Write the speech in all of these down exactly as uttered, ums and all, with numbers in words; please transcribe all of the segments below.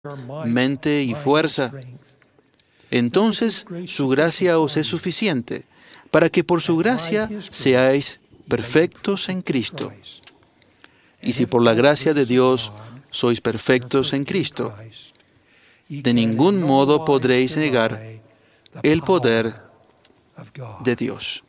mente y fuerza. Entonces su gracia os es suficiente, para que por su gracia seáis perfectos en Cristo. Y si por la gracia de Dios sois perfectos en Cristo, de ningún modo podréis negar el poder de Dios.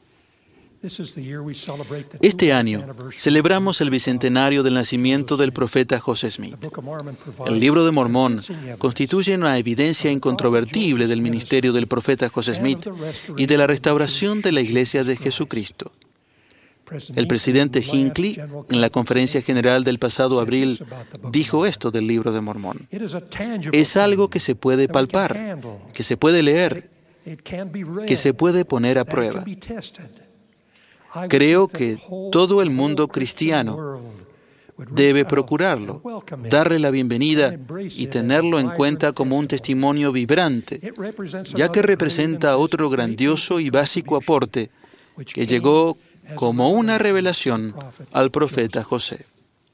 Este año celebramos el bicentenario del nacimiento del profeta José Smith. El Libro de Mormón constituye una evidencia incontrovertible del ministerio del profeta José Smith y de la restauración de la Iglesia de Jesucristo. El presidente Hinckley, en la conferencia general del pasado abril, dijo esto del Libro de Mormón. Es algo que se puede palpar, que se puede leer, que se puede poner a prueba. Creo que todo el mundo cristiano debe procurarlo, darle la bienvenida y tenerlo en cuenta como un testimonio vibrante, ya que representa otro grandioso y básico aporte que llegó como una revelación al profeta José.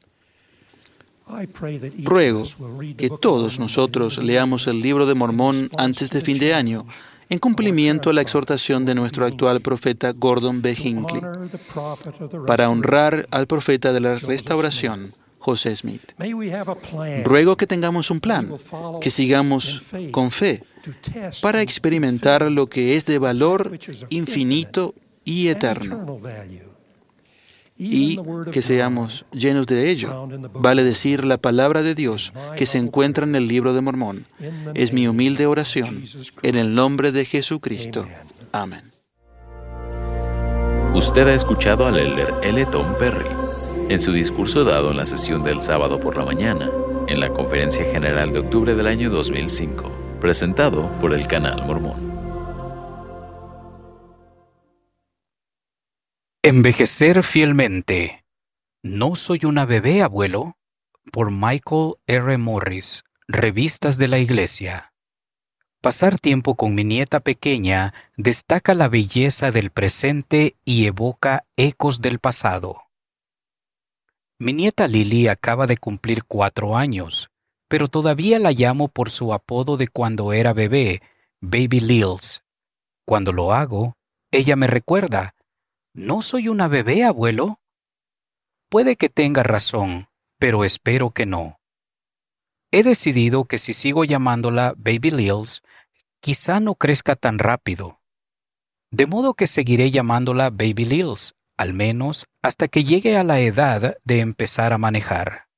Ruego que todos nosotros leamos el Libro de Mormón antes de fin de año, en cumplimiento a la exhortación de nuestro actual profeta Gordon B. Hinckley, para honrar al profeta de la restauración, José Smith. Ruego que tengamos un plan, que sigamos con fe, para experimentar lo que es de valor infinito y eterno, y que seamos llenos de ello, vale decir la palabra de Dios que se encuentra en el Libro de Mormón. Es mi humilde oración, en el nombre de Jesucristo. Amén. Usted ha escuchado al elder L. Tom Perry en su discurso dado en la sesión del sábado por la mañana, en la Conferencia General de octubre del año dos mil cinco, presentado por el Canal Mormón. Envejecer fielmente. No soy una bebé, abuelo. Por Michael R. Morris, Revistas de la Iglesia. Pasar tiempo con mi nieta pequeña destaca la belleza del presente y evoca ecos del pasado. Mi nieta Lily acaba de cumplir cuatro años, pero todavía la llamo por su apodo de cuando era bebé, Baby Lils. Cuando lo hago, ella me recuerda: ¿no soy una bebé, abuelo? Puede que tenga razón, pero espero que no. He decidido que si sigo llamándola Baby Lils, quizá no crezca tan rápido. De modo que seguiré llamándola Baby Lils, al menos hasta que llegue a la edad de empezar a manejar.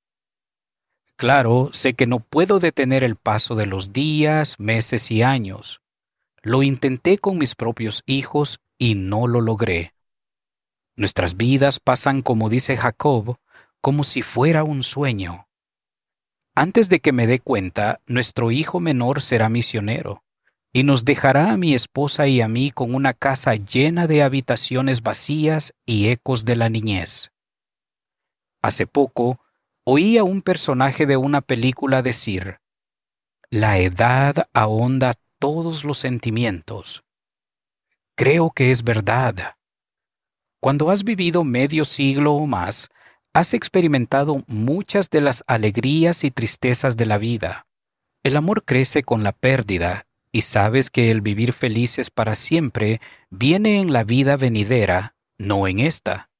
Claro, sé que no puedo detener el paso de los días, meses y años. Lo intenté con mis propios hijos y no lo logré. Nuestras vidas pasan, como dice Jacob, como si fuera un sueño. Antes de que me dé cuenta, nuestro hijo menor será misionero y nos dejará a mi esposa y a mí con una casa llena de habitaciones vacías y ecos de la niñez. Hace poco, oí a un personaje de una película decir: la edad ahonda todos los sentimientos. Creo que es verdad. Cuando has vivido medio siglo o más, has experimentado muchas de las alegrías y tristezas de la vida. El amor crece con la pérdida, y sabes que el vivir felices para siempre viene en la vida venidera, no en esta.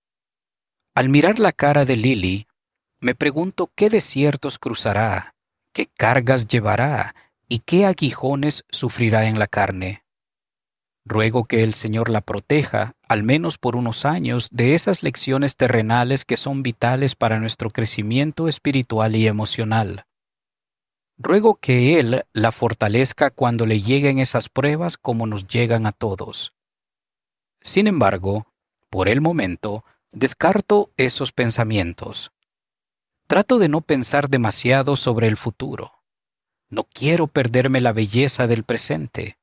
Al mirar la cara de Lily, me pregunto qué desiertos cruzará, qué cargas llevará y qué aguijones sufrirá en la carne. Ruego que el Señor la proteja, al menos por unos años, de esas lecciones terrenales que son vitales para nuestro crecimiento espiritual y emocional. Ruego que Él la fortalezca cuando le lleguen esas pruebas como nos llegan a todos. Sin embargo, por el momento, descarto esos pensamientos. Trato de no pensar demasiado sobre el futuro. No quiero perderme la belleza del presente.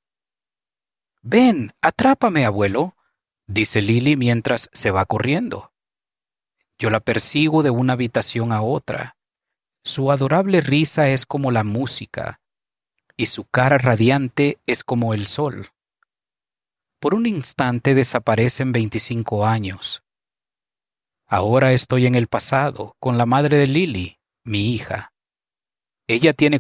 «Ven, atrápame, abuelo», dice Lily mientras se va corriendo. Yo la persigo de una habitación a otra. Su adorable risa es como la música, y su cara radiante es como el sol. Por un instante desaparecen veinticinco años. Ahora estoy en el pasado, con la madre de Lily, mi hija. Ella tiene